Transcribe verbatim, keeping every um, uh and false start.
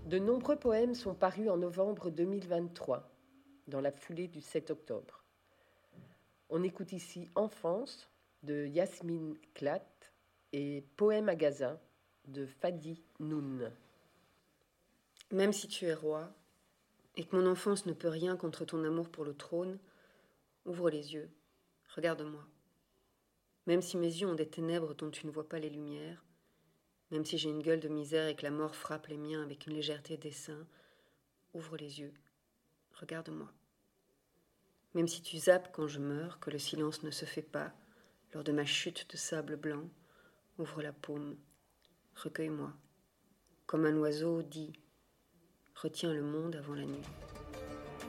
De nombreux poèmes sont parus en novembre deux mille vingt-trois, dans la foulée du sept octobre. On écoute ici Enfance de Yasmine Klat et Poème à Gaza de Fadi Noun. Même si tu es roi, et que mon enfance ne peut rien contre ton amour pour le trône, ouvre les yeux, regarde-moi. Même si mes yeux ont des ténèbres dont tu ne vois pas les lumières, même si j'ai une gueule de misère et que la mort frappe les miens avec une légèreté d'essaim, ouvre les yeux, regarde-moi. Même si tu zappes quand je meurs, que le silence ne se fait pas, lors de ma chute de sable blanc, ouvre la paume, recueille-moi. Comme un oiseau dit, retiens le monde avant la nuit.